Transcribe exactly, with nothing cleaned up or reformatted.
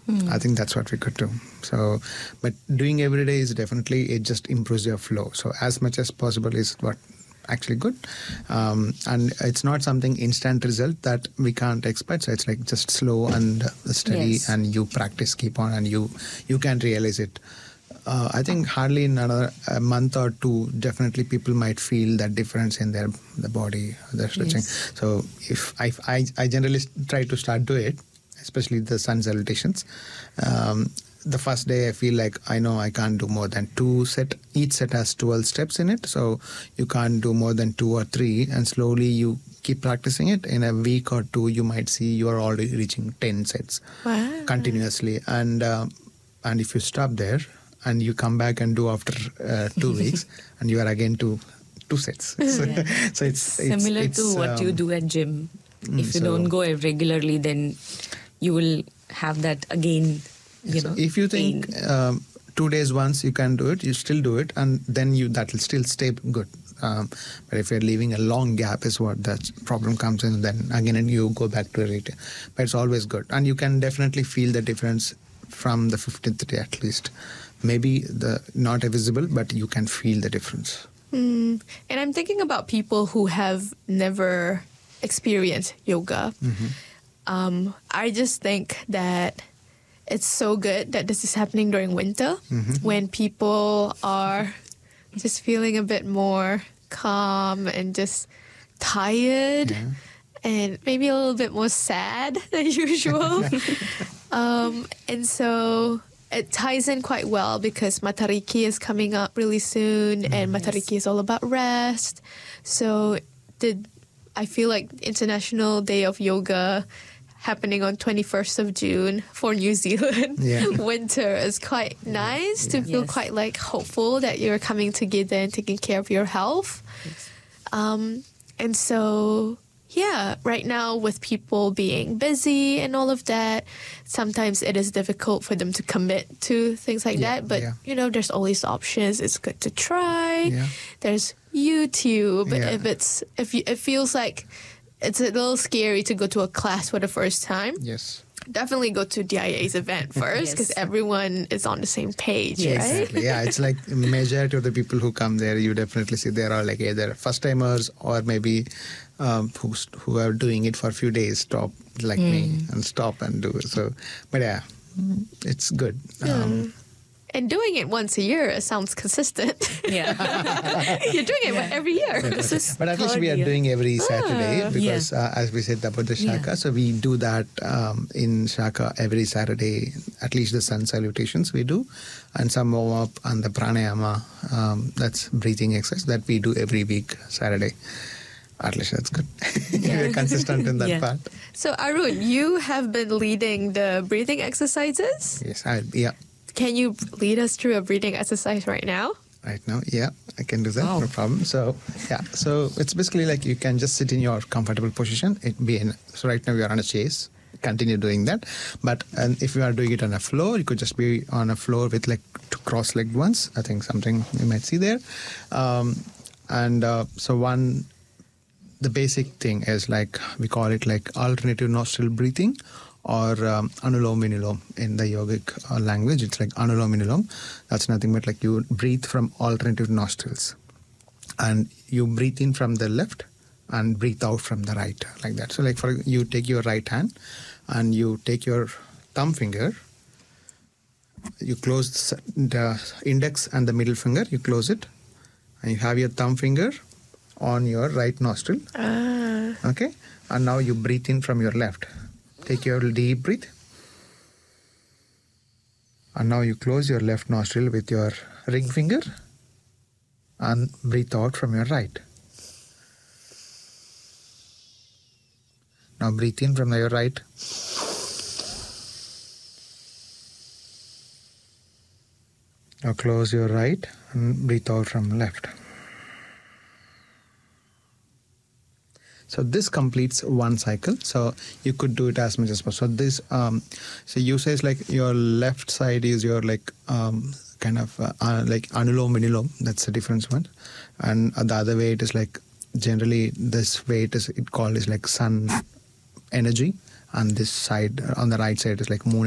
Mm. I think that's what we could do. So, but doing every day is definitely, it just improves your flow. So as much as possible is what actually good. Um, and it's not something instant result that we can't expect. So it's like just slow and steady, yes. and you practice, keep on, and you, you can realize it. Uh, I think hardly in another a month or two, definitely people might feel that difference in their the body, their stretching. Yes. So if I, I, I generally try to start do it, especially the sun salutations. Um, the first day I feel like I know I can't do more than two set. Each set has twelve steps in it, so you can't do more than two or three. And slowly you keep practicing it. In a week or two, you might see you are already reaching ten sets wow. continuously. And uh, and if you stop there, and you come back and do after uh, two weeks, and you are again to two sets. So, yeah. so it's, similar it's, it's, to what um, you do at gym. If you so, don't go regularly, then you will have that again. You so know, if you think um, two days once you can do it, you still do it, and then you that will still stay good. Um, but if you're leaving a long gap, is what that problem comes in. Then again, and you go back to it. But it's always good, and you can definitely feel the difference from the fifteenth day at least. Maybe the not visible, but you can feel the difference. Mm. And I'm thinking about people who have never experienced yoga. Mm-hmm. Um, I just think that it's so good that this is happening during winter, mm-hmm. when people are just feeling a bit more calm and just tired, yeah. and maybe a little bit more sad than usual. um, and so it ties in quite well because Matariki is coming up really soon, mm-hmm. and Matariki yes. is all about rest. So the I feel like International Day of Yoga happening on twenty-first of June for New Zealand. Yeah. Winter is quite nice yeah. to feel yes. quite like hopeful that you're coming together and taking care of your health. Yes. Um, and so, yeah, right now with people being busy and all of that, sometimes it is difficult for them to commit to things like yeah. that. But, yeah. you know, there's always options. It's good to try. Yeah. There's YouTube. Yeah. If it's if you, it feels like it's a little scary to go to a class for the first time. Yes. Definitely go to D I A's event first because yes. everyone is on the same page, yes. right? Exactly. Yeah, it's like majority of the people who come there, you definitely see there are like either first timers or maybe um, who who are doing it for a few days, stop like mm. me and stop and do it. So, but yeah, it's good. Mm. Um, And doing it once a year sounds consistent. Yeah. You're doing it yeah. every year. This is but at least we are doing every Saturday ah, because yeah. uh, as we said about the Shaka, yeah. so we do that um, in Shaka every Saturday, at least the sun salutations we do, and some warm up and the pranayama, um, that's breathing exercise that we do every week Saturday. At least that's good. Yeah. We're consistent in that yeah. part. So Arun, you have been leading the breathing exercises? Yes, I, yeah. Can you lead us through a breathing exercise right now? Right now, yeah, I can do that, oh. no problem. So, yeah, so it's basically like you can just sit in your comfortable position. It be in, so right now we are on a chase. Continue doing that. But and if you are doing it on a floor, you could just be on a floor with like two cross-legged ones. I think something you might see there. Um, and uh, so one, the basic thing is like, we call it like alternative nostril breathing, or um, Anulom Vinulom in the yogic uh, language. It's like Anulom Vinulom. That's nothing but like you breathe from alternative nostrils. And you breathe in from the left and breathe out from the right, like that. So like for you take your right hand and you take your thumb finger, you close the index and the middle finger, you close it, and you have your thumb finger on your right nostril. Ah. Okay? And now you breathe in from your left. Take your deep breath. And now you close your left nostril with your ring finger and breathe out from your right. Now breathe in from your right. Now close your right and breathe out from left. So this completes one cycle. So you could do it as much as possible. So this, um, so you say like your left side is your like um, kind of uh, uh, like Anulom Vinulom. That's a different one. And uh, the other way it is like generally this way it is it called is like sun energy, and this side on the right side is like moon